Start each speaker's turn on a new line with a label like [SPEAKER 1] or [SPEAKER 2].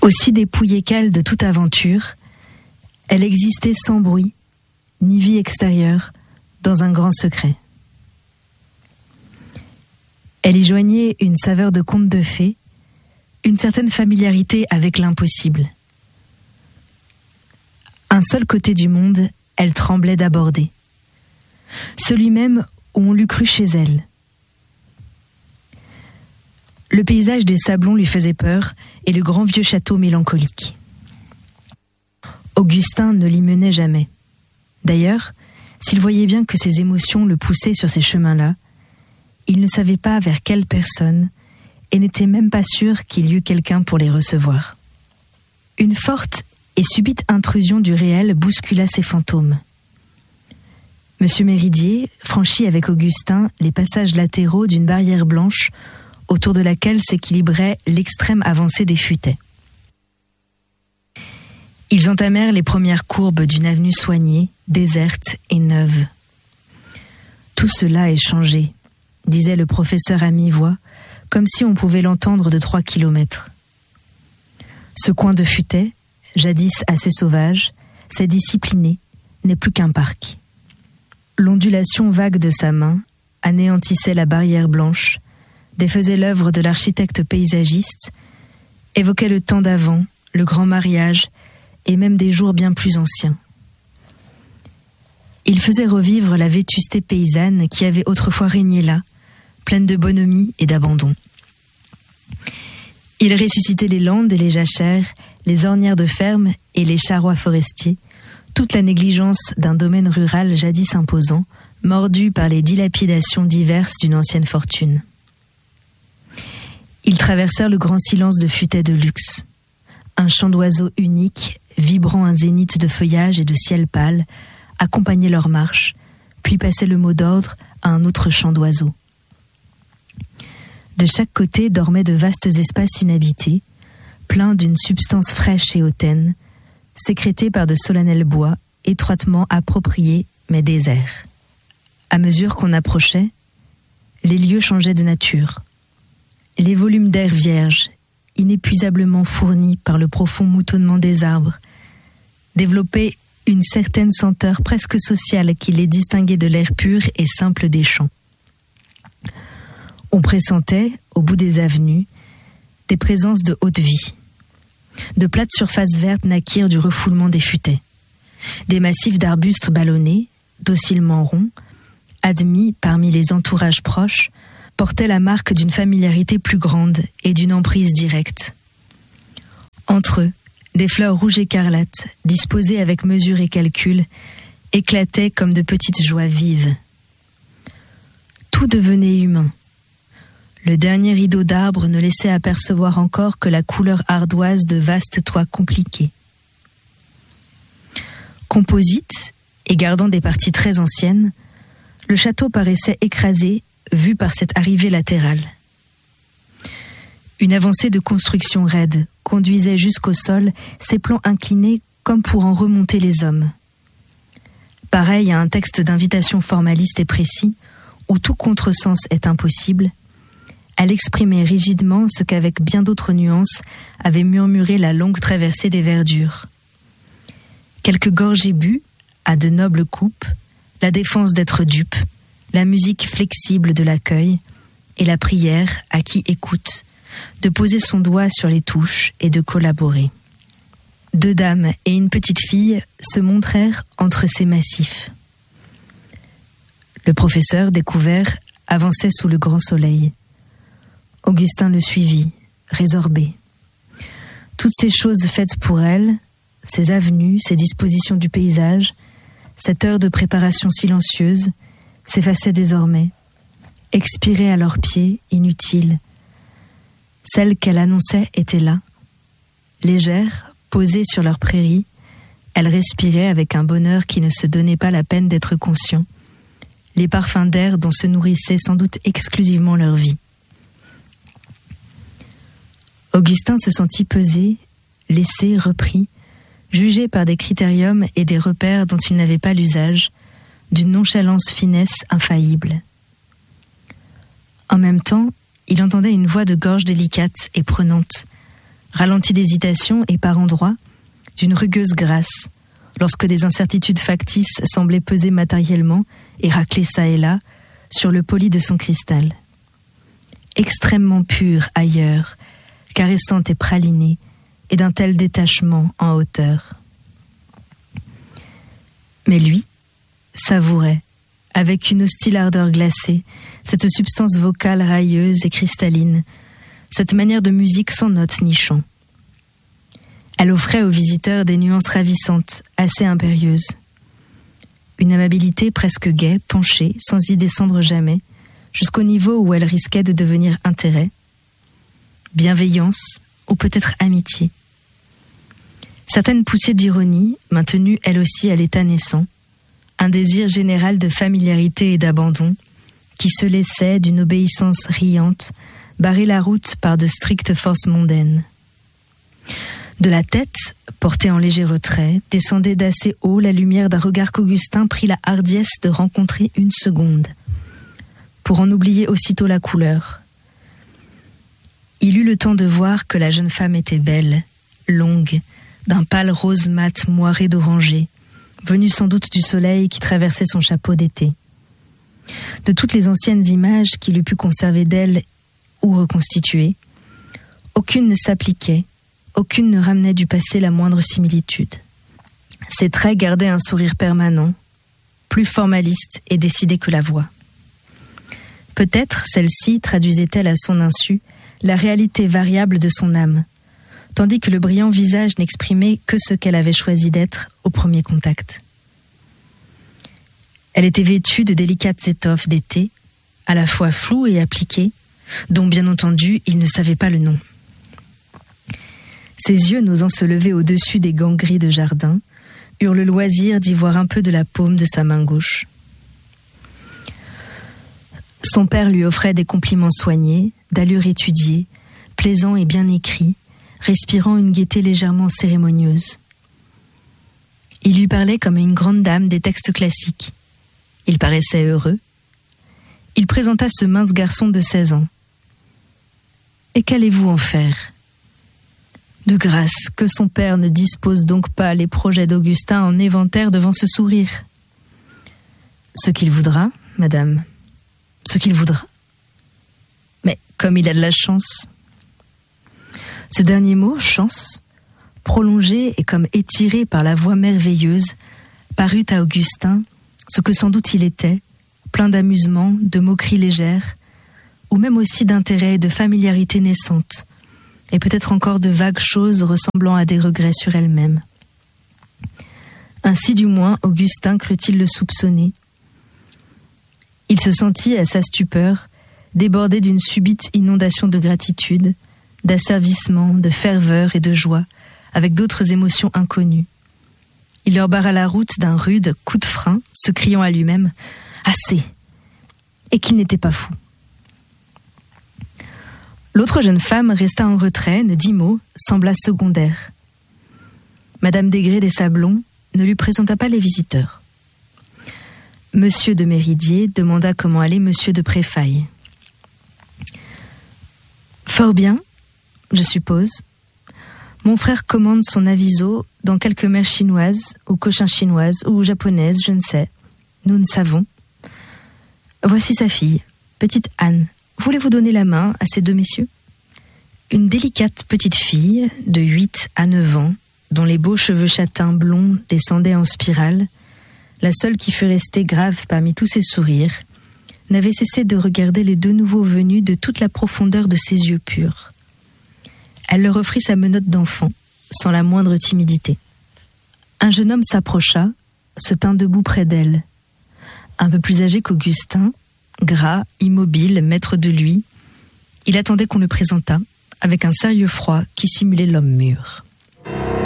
[SPEAKER 1] Aussi dépouillée qu'elle de toute aventure, elle existait sans bruit, ni vie extérieure, dans un grand secret. Elle y joignait une saveur de conte de fées, une certaine familiarité avec l'impossible. Un seul côté du monde, elle tremblait d'aborder. Celui même où on l'eût cru chez elle. Le paysage des Sablons lui faisait peur et le grand vieux château mélancolique. Augustin ne l'y menait jamais. D'ailleurs, s'il voyait bien que ses émotions le poussaient sur ces chemins-là, il ne savait pas vers quelle personne et n'était même pas sûr qu'il y eût quelqu'un pour les recevoir. Une forte et subite intrusion du réel bouscula ses fantômes. Monsieur Méridier franchit avec Augustin les passages latéraux d'une barrière blanche autour de laquelle s'équilibrait l'extrême avancée des futaies. Ils entamèrent les premières courbes d'une avenue soignée, déserte et neuve. Tout cela est changé, disait le professeur à mi-voix, comme si on pouvait l'entendre de 3 kilomètres. Ce coin de futaies, jadis assez sauvage, s'est discipliné, n'est plus qu'un parc. L'ondulation vague de sa main anéantissait la barrière blanche, défaisait l'œuvre de l'architecte paysagiste, évoquait le temps d'avant, le grand mariage, et même des jours bien plus anciens. Il faisait revivre la vétusté paysanne qui avait autrefois régné là, pleine de bonhomie et d'abandon. Il ressuscitait les landes et les jachères, les ornières de ferme et les charrois forestiers, toute la négligence d'un domaine rural jadis imposant, mordu par les dilapidations diverses d'une ancienne fortune. Ils traversèrent le grand silence de futaies de luxe. Un chant d'oiseaux unique, vibrant un zénith de feuillage et de ciel pâle, accompagnait leur marche, puis passait le mot d'ordre à un autre chant d'oiseaux. De chaque côté dormaient de vastes espaces inhabités, pleins d'une substance fraîche et hautaine, sécrétés par de solennels bois, étroitement appropriés mais déserts. À mesure qu'on approchait, les lieux changeaient de nature. Les volumes d'air vierge, inépuisablement fournis par le profond moutonnement des arbres, développaient une certaine senteur presque sociale qui les distinguait de l'air pur et simple des champs. On pressentait, au bout des avenues, des présences de haute vie. De plates surfaces vertes naquirent du refoulement des futaies. Des massifs d'arbustes ballonnés, docilement ronds, admis parmi les entourages proches, portaient la marque d'une familiarité plus grande et d'une emprise directe. Entre eux, des fleurs rouges écarlates, disposées avec mesure et calcul, éclataient comme de petites joies vives. Tout devenait humain. Le dernier rideau d'arbres ne laissait apercevoir encore que la couleur ardoise de vastes toits compliqués. Composite, et gardant des parties très anciennes, le château paraissait écrasé, vu par cette arrivée latérale. Une avancée de construction raide conduisait jusqu'au sol ses plans inclinés comme pour en remonter les hommes. Pareil à un texte d'invitation formaliste et précis, où tout contresens est impossible, elle exprimait rigidement ce qu'avec bien d'autres nuances avait murmuré la longue traversée des verdures. Quelques gorgées bues, à de nobles coupes, la défense d'être dupe, la musique flexible de l'accueil et la prière à qui écoute, de poser son doigt sur les touches et de collaborer. 2 dames et une petite fille se montrèrent entre ces massifs. Le professeur, découvert, avançait sous le grand soleil. Augustin le suivit, résorbé. Toutes ces choses faites pour elle, ces avenues, ces dispositions du paysage, cette heure de préparation silencieuse, s'effaçaient désormais, expiraient à leurs pieds, inutiles. Celle qu'elle annonçait était là. Légère, posée sur leur prairie, elle respirait avec un bonheur qui ne se donnait pas la peine d'être conscient, les parfums d'air dont se nourrissait sans doute exclusivement leur vie. Augustin se sentit pesé, laissé, repris, jugé par des critériums et des repères dont il n'avait pas l'usage, d'une nonchalance finesse infaillible. En même temps, il entendait une voix de gorge délicate et prenante, ralenti d'hésitation et par endroits, d'une rugueuse grâce, lorsque des incertitudes factices semblaient peser matériellement et racler çà et là sur le poli de son cristal. Extrêmement pure ailleurs, caressante et pralinée, et d'un tel détachement en hauteur. Mais lui savourait, avec une hostile ardeur glacée, cette substance vocale railleuse et cristalline, cette manière de musique sans notes ni chant. Elle offrait aux visiteurs des nuances ravissantes, assez impérieuses. Une amabilité presque gaie, penchée, sans y descendre jamais, jusqu'au niveau où elle risquait de devenir intérêt, bienveillance ou peut-être amitié. Certaines poussées d'ironie, maintenues elles aussi à l'état naissant, un désir général de familiarité et d'abandon, qui se laissait, d'une obéissance riante, barrer la route par de strictes forces mondaines. De la tête, portée en léger retrait, descendait d'assez haut la lumière d'un regard qu'Augustin prit la hardiesse de rencontrer une seconde, pour en oublier aussitôt la couleur. Il eut le temps de voir que la jeune femme était belle, longue, d'un pâle rose mat moiré d'oranger, venue sans doute du soleil qui traversait son chapeau d'été. De toutes les anciennes images qu'il eût pu conserver d'elle ou reconstituer, aucune ne s'appliquait, aucune ne ramenait du passé la moindre similitude. Ses traits gardaient un sourire permanent, plus formaliste et décidé que la voix. Peut-être celle-ci traduisait-elle à son insu la réalité variable de son âme, tandis que le brillant visage n'exprimait que ce qu'elle avait choisi d'être au premier contact. Elle était vêtue de délicates étoffes d'été, à la fois floues et appliquées, dont bien entendu il ne savait pas le nom. Ses yeux, n'osant se lever au-dessus des gants gris de jardin, eurent le loisir d'y voir un peu de la paume de sa main gauche. Son père lui offrait des compliments soignés, d'allure étudiée, plaisants et bien écrits, respirant une gaieté légèrement cérémonieuse. Il lui parlait comme à une grande dame des textes classiques. Il paraissait heureux. Il présenta ce mince garçon de 16 ans. « Et qu'allez-vous en faire ?» De grâce, que son père ne dispose donc pas les projets d'Augustin en éventaire devant ce sourire. « Ce qu'il voudra, madame, ce qu'il voudra. Mais comme il a de la chance. » Ce dernier mot, chance, prolongé et comme étiré par la voix merveilleuse, parut à Augustin ce que sans doute il était, plein d'amusement, de moqueries légères, ou même aussi d'intérêt et de familiarité naissante, et peut-être encore de vagues choses ressemblant à des regrets sur elle-même. Ainsi du moins Augustin crut-il le soupçonner. Il se sentit, à sa stupeur, débordé d'une subite inondation de gratitude, d'asservissement, de ferveur et de joie, avec d'autres émotions inconnues. Il leur barra la route d'un rude coup de frein, se criant à lui-même « Assez !» et qu'il n'était pas fou. L'autre jeune femme resta en retrait, ne dit mot, sembla secondaire. Madame Degré des Sablons ne lui présenta pas les visiteurs. Monsieur de Méridier demanda comment allait Monsieur de Préfaille. « Fort bien, je suppose. Mon frère commande son aviso dans quelque mer chinoise, ou cochin chinoise, ou japonaise, je ne sais. Nous ne savons. Voici sa fille, petite Anne. Voulez-vous donner la main à ces deux messieurs ?» Une délicate petite fille, de 8 à 9 ans, dont les beaux cheveux châtains blonds descendaient en spirale, la seule qui fût restée grave parmi tous ses sourires, n'avait cessé de regarder les deux nouveaux venus de toute la profondeur de ses yeux purs. Elle leur offrit sa menotte d'enfant, sans la moindre timidité. Un jeune homme s'approcha, se tint debout près d'elle. Un peu plus âgé qu'Augustin, gras, immobile, maître de lui, il attendait qu'on le présentât, avec un sérieux froid qui simulait l'homme mûr.